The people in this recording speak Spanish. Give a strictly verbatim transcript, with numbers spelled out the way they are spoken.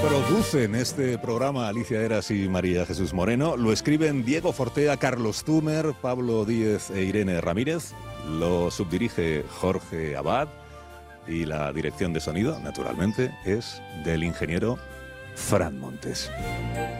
Producen este programa Alicia Eras y María Jesús Moreno. Lo escriben Diego Fortea, Carlos Tumer, Pablo Díez e Irene Ramírez. Lo subdirige Jorge Abad. Y la dirección de sonido, naturalmente, es del ingeniero Fran Montes.